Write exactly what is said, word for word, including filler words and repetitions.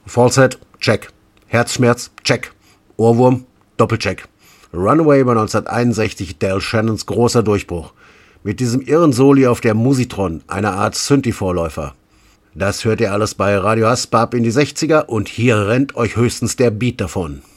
Falset, check. Herzschmerz, check. Ohrwurm, Doppelcheck. Runaway war neunzehnhunderteinundsechzig Del Shannons großer Durchbruch. Mit diesem irren Soli auf der Musitron, einer Art Synthi-Vorläufer. Das hört ihr alles bei Radio Hasbab in die sechziger und hier rennt euch höchstens der Beat davon.